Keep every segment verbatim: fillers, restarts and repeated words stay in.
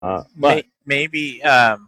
Uh, May, but maybe, um,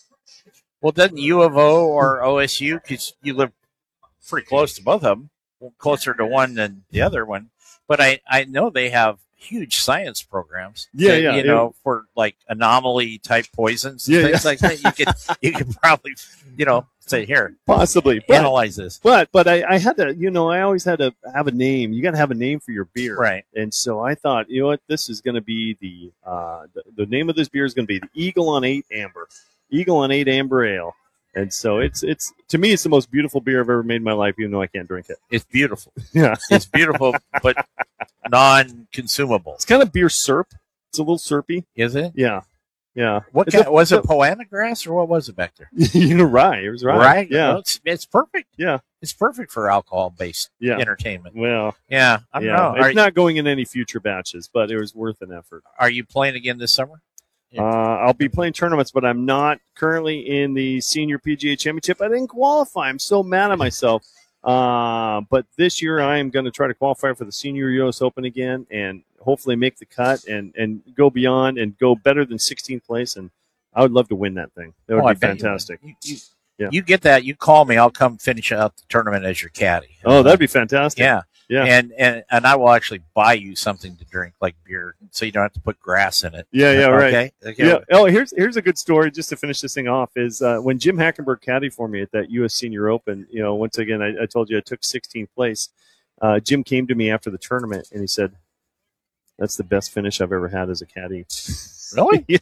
well, doesn't U of O or O S U, because you live pretty close to both of them, closer to one than the other one. But I, I know they have huge science programs. Yeah, that, yeah, You it- know, for like anomaly type poisons and Yeah, things yeah. like that. You could, you could probably, you know, say, here, possibly, but analyze this. but but I, I had to, you know, I always had to have a name. You got to have a name for your beer, Right. And so I thought, you know what, this is going to be the, uh, the the name of this beer is going to be the Eagle on Eight Amber, Eagle on Eight Amber Ale. And so it's it's to me it's the most beautiful beer I've ever made in my life, even though I can't drink it. It's beautiful. Yeah, It's beautiful, but non-consumable. it's kind of beer syrup. It's a little syrupy. Is it? Yeah, yeah. What It's kind, a- was it? it's Poana grass or what was it back there? a- you know, rye. It was rye. Right. Yeah, Well, it's, it's perfect. yeah, It's perfect for alcohol-based yeah. entertainment. Well, Yeah, I don't yeah. know. It's Are, not going in any future batches, but it was worth an effort. are you playing again this summer? Uh, I'll be playing tournaments, but I'm not currently in the Senior P G A Championship. I didn't qualify. I'm so mad at myself. Uh, but this year I am going to try to qualify for the Senior U S Open again and hopefully make the cut and, and go beyond and go better than sixteenth place. And I would love to win that thing. That would Oh, I be bet you would. fantastic. You, you, Yeah. you get that. You call me. I'll come finish out the tournament as your caddy. Oh, that'd be fantastic. Yeah. Yeah. And, and and I will actually buy you something to drink, like beer, so you don't have to put grass in it. Yeah, yeah, right. Okay. Okay. Yeah. Oh, here's here's a good story just to finish this thing off. Is uh, when Jim Hackenberg caddied for me at that U S Senior Open. You know, once again, I, I told you I took sixteenth place. Uh, Jim came to me after the tournament and he said, "That's the best finish I've ever had as a caddy." Really? Yeah.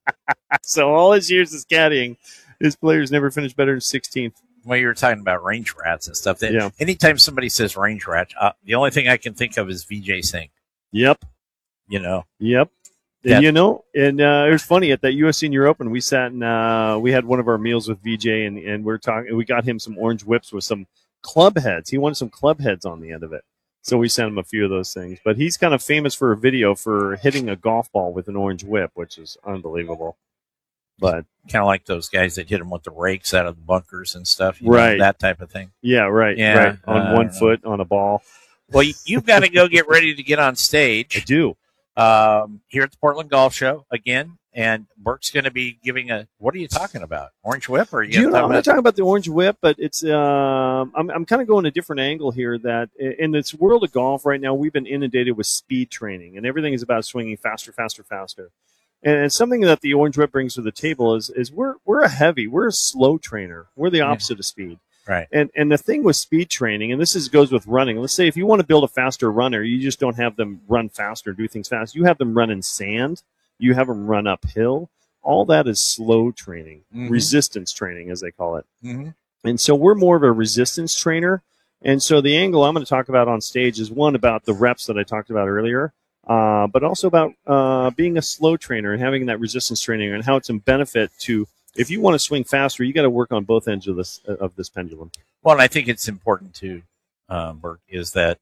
So all his years as caddying, his players never finished better than sixteenth. Well, you were talking about range rats and stuff. That Yeah. Anytime somebody says range rat, uh, the only thing I can think of is V J Singh. Yep. You know. Yep. Yeah. And, you know, and uh, it was funny at that U S Senior Open. We sat and uh, we had one of our meals with V J, and, and we're talking. We got him some orange whips with some club heads. He wanted some club heads on the end of it, so we sent him a few of those things. But he's kind of famous for a video for hitting a golf ball with an orange whip, which is unbelievable. But Kind of like those guys that hit them with the rakes out of the bunkers and stuff. you know, Right. that type of thing. yeah, right, Yeah, right. On uh, one foot on a ball. Well, you- you've got to go get ready to get on I stage do. um, here at the Portland Golf Show again. And Burke's going to be giving a, what are you talking about? Orange whip? Or are you You know, talking I'm not about, talking about the orange whip, but it's um, I'm I'm kind of going a different angle here. That in this world of golf right now, we've been inundated with speed training, and everything is about swinging faster, faster, faster. And it's something that the orange whip brings to the table is is we're we're a heavy, we're a slow trainer. We're the opposite of speed. right. And and the thing with speed training, and this is goes with running. Let's say if you want to build a faster runner, you just don't have them run faster, do things fast. You have them run in sand. You have them run uphill. All that is slow training, Mhm. resistance training, as they call it. Mm-hmm. And so we're more of a resistance trainer. And so the angle I'm going to talk about on stage is one about the reps that I talked about earlier, uh, but also about uh, being a slow trainer and having that resistance training and how it's in benefit to, if you want to swing faster, you got to work on both ends of this of this pendulum. Well, and I think it's important too, um, Burke, is that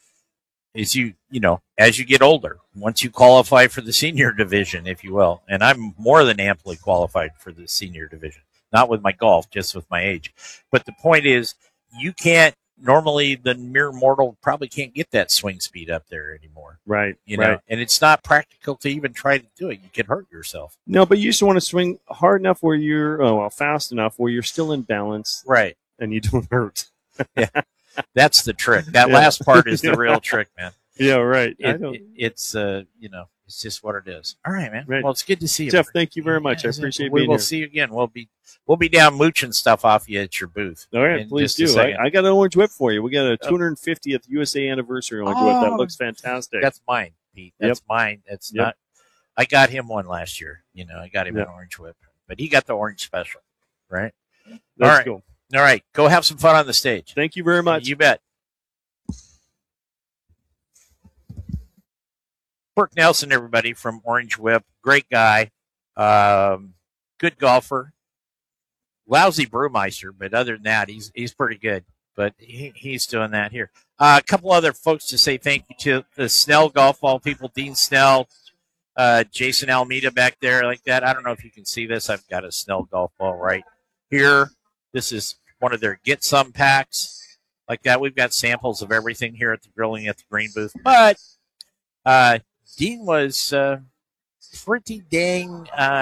is you, you know, as you get older, once you qualify for the senior division, if you will, and I'm more than amply qualified for the senior division, not with my golf, just with my age. But the point is, you can't, normally the mere mortal probably can't get that swing speed up there anymore, Right. you know, right. and it's not practical to even try to do it. You can hurt yourself. No, but you just want to swing hard enough where you're, oh, well, fast enough where you're still in balance Right. and you don't hurt. That's the trick. That Yeah. last part is the Yeah. real trick, man. Yeah, right. I It, don't. it, it's uh, you know, it's just what it is. All right, man. Right. Well, it's good to see you, Jeff, Burke. thank you very much. I Yes, appreciate we being will here. see you again. We'll be we'll be down mooching stuff off you at your booth. All right, in please just a do. I, second. I got an orange whip for you. We got a two hundred fiftieth U S A anniversary orange whip. That Oh. looks fantastic. That's mine, Pete. That's mine. That's Yep. not. I got him one last year. You know, I got him Yep. an orange whip, but he got the orange special, right? That's all right. cool. All right, go have some fun on the stage. Thank you very much. You bet. Burke Nelson, everybody from Orange Whip, great guy, um, good golfer, lousy brewmeister, but other than that, he's he's pretty good. But he, he's doing that here. Uh, a couple other folks to say thank you to: the Snell Golf Ball people, Dean Snell, uh, Jason Almeida back there, like that. I don't know if you can see this. I've got a Snell Golf Ball right here. This is one of their Get Some packs, like that. We've got samples of everything here at the Grilling at the Green booth, but. Uh, Dean was uh, pretty dang uh,